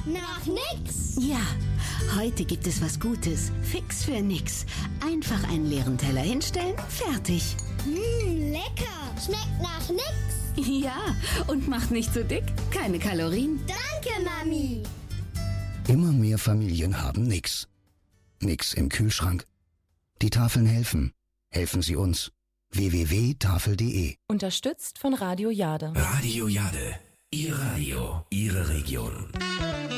Nach nix. Ja, heute gibt es was Gutes. Fix für nix. Einfach einen leeren Teller hinstellen, fertig. Lecker. Schmeckt nach nix. Ja, und macht nicht so dick. Keine Kalorien. Danke, Mami. Immer mehr Familien haben nix. Nix im Kühlschrank? Die Tafeln helfen. Helfen Sie uns. www.tafel.de. Unterstützt von Radio Jade. Radio Jade. Ihr Radio, Ihre Region.